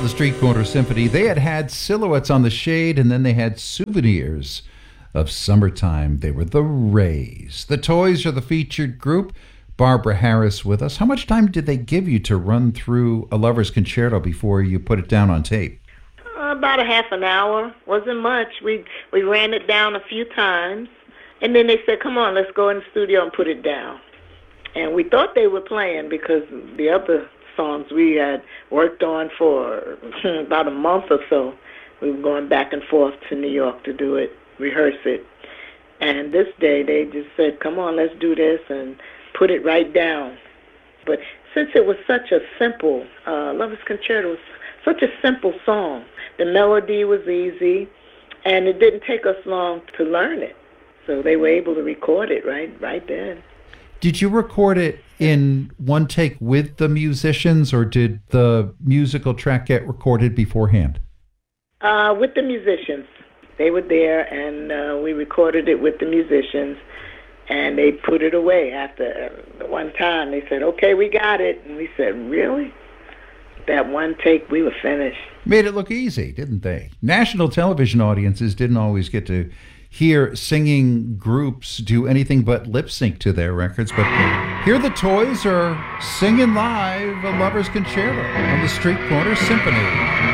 Street Corner Symphony. They had Silhouettes on the Shade, and then they had Souvenirs of Summertime. They were the Rays. The Toys are the featured group. Barbara Harris with us. How much time did they give you to run through A Lover's Concerto before you put it down on tape? About a half an hour. Wasn't much. We ran it down a few times, and then they said, come on, let's go in the studio and put it down. And we thought they were playing because the other songs we had worked on for about a month or so. We were going back and forth to New York to do it, rehearse it. And this day they just said, come on, let's do this, and put it right down. But since it was such a simple, Lover's Concerto was such a simple song, the melody was easy, and it didn't take us long to learn it. So they were able to record it right then. Did you record it in one take with the musicians, or did the musical track get recorded beforehand? With the musicians. They were there, and we recorded it with the musicians, and they put it away after one time. They said, okay, we got it. And we said, really? That one take, we were finished. Made it look easy, didn't they? National television audiences didn't always get to hear singing groups do anything but lip sync to their records, but here the Toys are singing live A Lover's Concerto on the Street Corner Symphony.